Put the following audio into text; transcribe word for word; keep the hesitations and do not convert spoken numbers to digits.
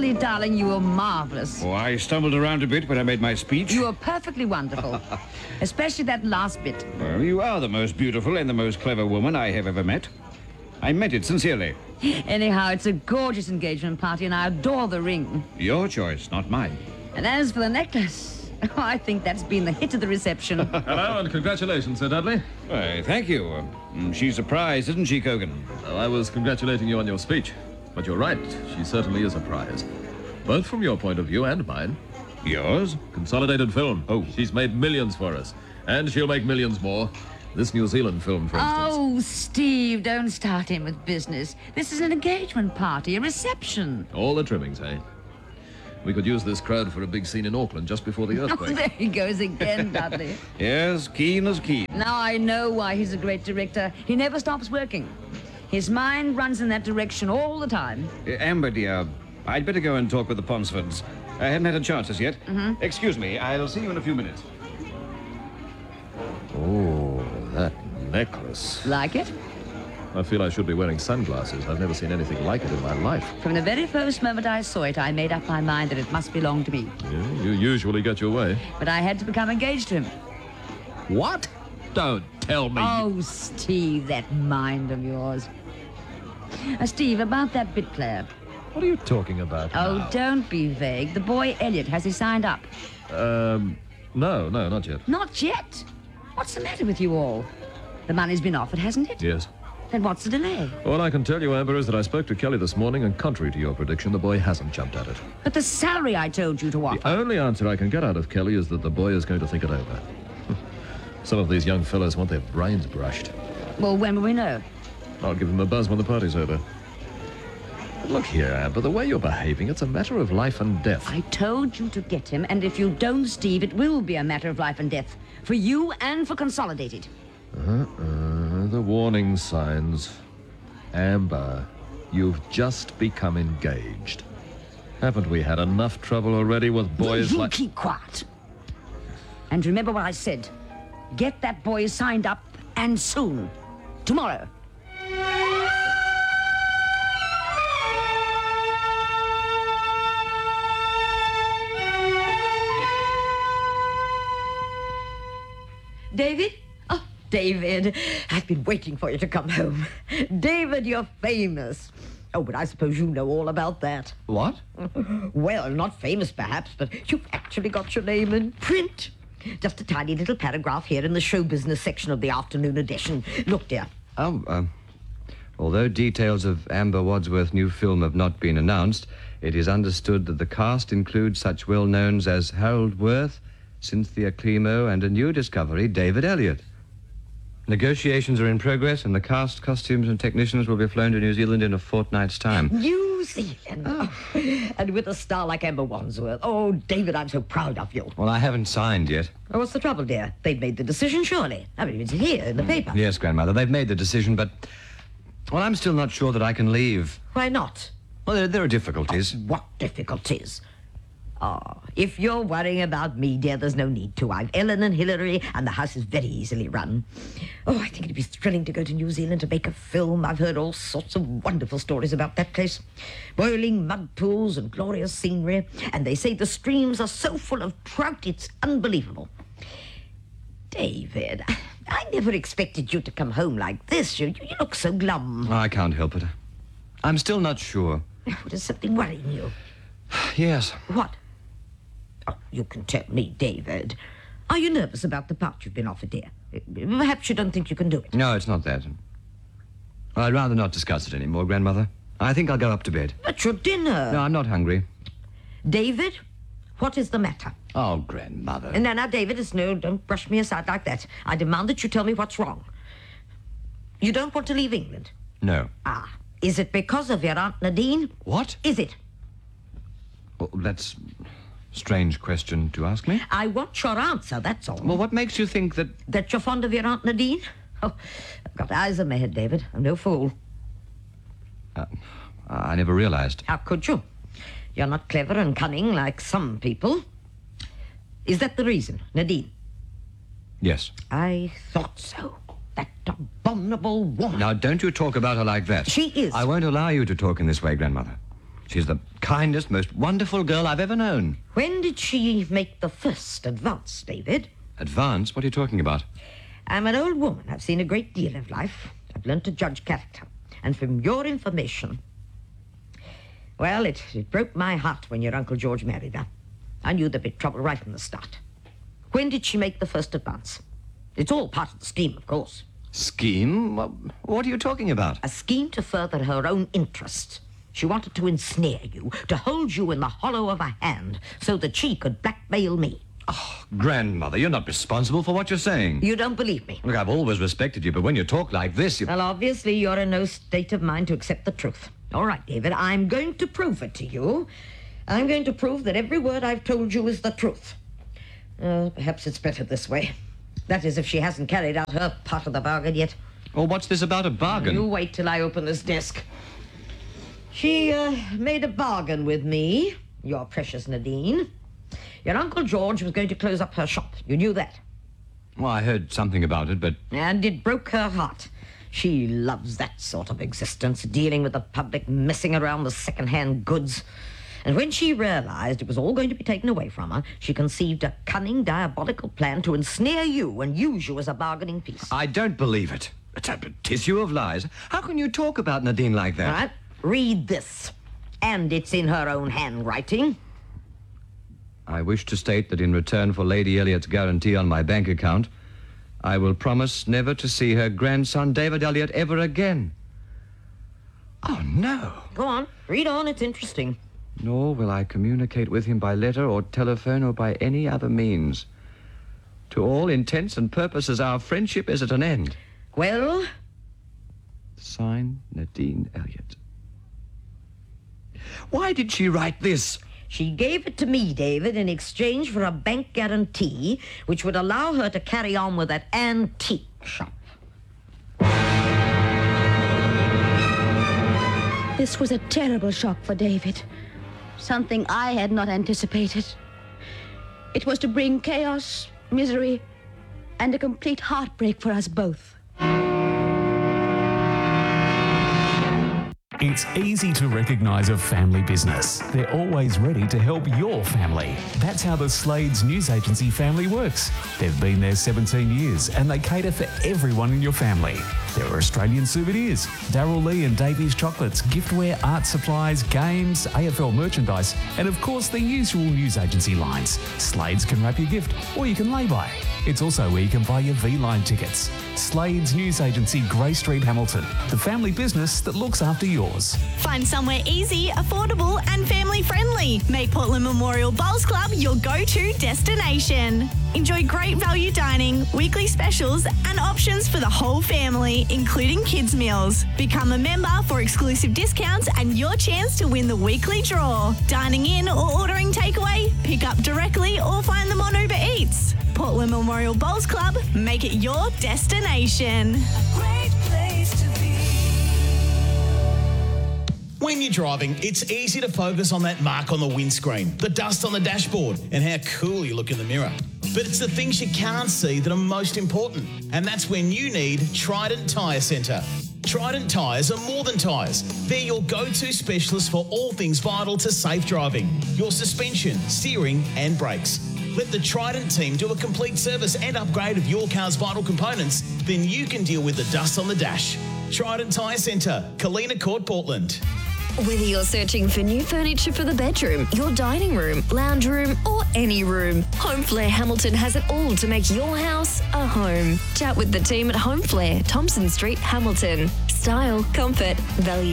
Dudley, darling, you were marvellous. Oh, I stumbled around a bit when I made my speech. You were perfectly wonderful. Especially that last bit. Well, you are the most beautiful and the most clever woman I have ever met. I meant it sincerely. Anyhow, it's a gorgeous engagement party, and I adore the ring. Your choice, not mine. And as for the necklace, oh, I think that's been the hit of the reception. Hello, and congratulations, Sir Dudley. Why, thank you. Um, she's surprised, isn't she, Kogan? Well, I was congratulating you on your speech. But you're right, she certainly is a prize. Both from your point of view and mine. Yours? Consolidated film. Oh. She's made millions for us. And she'll make millions more. This New Zealand film, for instance. Oh, Steve, don't start in with business. This is an engagement party, a reception. All the trimmings, eh? We could use this crowd for a big scene in Auckland just before the Oh, earthquake. there he goes again, Dudley. Yes, keen as keen. Now I know why he's a great director. He never stops working. His mind runs in that direction all the time. Uh, Amber, dear, I'd better go and talk with the Ponsfords. I haven't had a chance as yet. Mm-hmm. Excuse me, I'll see you in a few minutes. Oh, that necklace. Like it? I feel I should be wearing sunglasses. I've never seen anything like it in my life. From the very first moment I saw it, I made up my mind that it must belong to me. Yeah, you usually get your way. But I had to become engaged to him. What? Don't tell me. Oh, Steve, that mind of yours. Uh, Steve, about that bit player. What are you talking about Oh, now? don't be vague. The boy Elliot, has he signed up? Um, no, no, not yet. Not yet? What's the matter with you all? The money's been offered, hasn't it? Yes. Then what's the delay? All I can tell you, Amber, is that I spoke to Kelly this morning, and contrary to your prediction, the boy hasn't jumped at it. But the salary I told you to offer. The only answer I can get out of Kelly is that the boy is going to think it over. Some of these young fellows want their brains brushed. Well, when will we know? I'll give them a buzz when the party's over. But look here, Amber, the way you're behaving, it's a matter of life and death. I told you to get him, and if you don't, Steve, it will be a matter of life and death. For you and for Consolidated. Uh-uh, the warning signs. Amber, you've just become engaged. Haven't we had enough trouble already with boys you like... keep quiet. And remember what I said. Get that boy signed up, and soon. Tomorrow. David? Oh, David. I've been waiting for you to come home. David, you're famous. Oh, but I suppose you know all about that. What? Well, not famous, perhaps, but you've actually got your name in print. Just a tiny little paragraph here in the show business section of the afternoon edition. Look, dear. Oh, um, although details of Amber Wadsworth's new film have not been announced, it is understood that the cast includes such well-knowns as Harold Worth, Cynthia Climo, and a new discovery, David Elliott. Negotiations are in progress, and the cast, costumes, and technicians will be flown to New Zealand in a fortnight's time. New Zealand. Oh. And with a star like Amber Wadsworth. Oh, David, I'm so proud of you. Well, I haven't signed yet. Oh, what's the trouble, dear? They've made the decision, surely. I mean, it's here in the paper. Yes, Grandmother, they've made the decision, but... Well, I'm still not sure that I can leave. Why not? Well, there, there are difficulties. Oh, what difficulties? Oh, if you're worrying about me, dear, there's no need to. I've Ellen and Hillary, and the house is very easily run. Oh, I think it'd be thrilling to go to New Zealand to make a film. I've heard all sorts of wonderful stories about that place. Boiling mud pools and glorious scenery. And they say the streams are so full of trout, it's unbelievable. David, I never expected you to come home like this. You, you look so glum. Oh, I can't help it. I'm still not sure. There's something worrying you. Yes. What? Oh, you can tell me, David. Are you nervous about the part you've been offered, dear? Perhaps you don't think you can do it. No, it's not that. Well, I'd rather not discuss it anymore, Grandmother. I think I'll go up to bed. But your dinner. No, I'm not hungry. David, what is the matter? Oh, Grandmother. No, now, David, it's no, don't brush me aside like that. I demand that you tell me what's wrong. You don't want to leave England? No. Ah, is it because of your Aunt Nadine? What? Is it? Well, that's a strange question to ask me. I want your answer, that's all. Well, what makes you think that... That you're fond of your Aunt Nadine? Oh, I've got eyes in my head, David. I'm no fool. Uh, I never realized. How could you? You're not clever and cunning like some people. Is that the reason, Nadine? Yes. I thought so. That abominable woman. Now, don't you talk about her like that. She is. I won't allow you to talk in this way, Grandmother. She's the kindest, most wonderful girl I've ever known. When did she make the first advance, David? Advance? What are you talking about? I'm an old woman. I've seen a great deal of life. I've learned to judge character. And from your information... Well, it, it broke my heart when your Uncle George married her. I knew there'd be trouble right from the start. When did she make the first advance? It's all part of the scheme, of course. Scheme? What, what are you talking about? A scheme to further her own interests. She wanted to ensnare you, to hold you in the hollow of her hand, so that she could blackmail me. Oh, Grandmother, you're not responsible for what you're saying. You don't believe me? Look, I've always respected you, but when you talk like this, you... Well, obviously, you're in no state of mind to accept the truth. All right, David, I'm going to prove it to you. I'm going to prove that every word I've told you is the truth. Uh, perhaps it's better this way. That is, if she hasn't carried out her part of the bargain yet. Well, what's this about a bargain? You wait till I open this desk. She uh, made a bargain with me, your precious Nadine. Your Uncle George was going to close up her shop. You knew that. Well, I heard something about it, but... And it broke her heart. She loves that sort of existence, dealing with the public, messing around with second-hand goods. And when she realized it was all going to be taken away from her, she conceived a cunning, diabolical plan to ensnare you and use you as a bargaining piece. I don't believe it. It's a tissue of lies. How can you talk about Nadine like that? All right, read this. And it's in her own handwriting. I wish to state that in return for Lady Elliot's guarantee on my bank account, I will promise never to see her grandson, David Elliot, ever again. Oh, no. Go on, read on, it's interesting. Nor will I communicate with him by letter or telephone or by any other means. To all intents and purposes, our friendship is at an end. Well? Signed, Nadine Elliot. Why did she write this? She gave it to me, David, in exchange for a bank guarantee, which would allow her to carry on with that antique shop. This was a terrible shock for David. Something I had not anticipated. It was to bring chaos, misery, and a complete heartbreak for us both. It's easy to recognise a family business. They're always ready to help your family. That's how the Slades News Agency family works. They've been there seventeen years and they cater for everyone in your family. There are Australian souvenirs, Darryl Lee and Davies chocolates, giftware, art supplies, games, A F L merchandise, and of course the usual news agency lines. Slades can wrap your gift or you can lay-by. It's also where you can buy your V-Line tickets. Slades News Agency, Grey Street, Hamilton. The family business that looks after yours. Find somewhere easy, affordable and family-friendly. Make Portland Memorial Bowls Club your go-to destination. Enjoy great value dining, weekly specials and options for the whole family, including kids' meals. Become a member for exclusive discounts and your chance to win the weekly draw. Dining in or ordering takeaway? Pick up directly or find them on Uber Eats. Portland Memorial Bowls Club, make it your destination. Great place to be. When you're driving, it's easy to focus on that mark on the windscreen, the dust on the dashboard, and how cool you look in the mirror. But it's the things you can't see that are most important, and that's when you need Trident Tyre Centre. Trident tyres are more than tyres. They're your go-to specialists for all things vital to safe driving. Your suspension, steering and brakes. Let the Trident team do a complete service and upgrade of your car's vital components, then you can deal with the dust on the dash. Trident Tyre Centre, Kalina Court, Portland. Whether you're searching for new furniture for the bedroom, your dining room, lounge room, or any room, Homeflare Hamilton has it all to make your house a home. Chat with the team at Homeflare, Thompson Street, Hamilton. Style, comfort, value.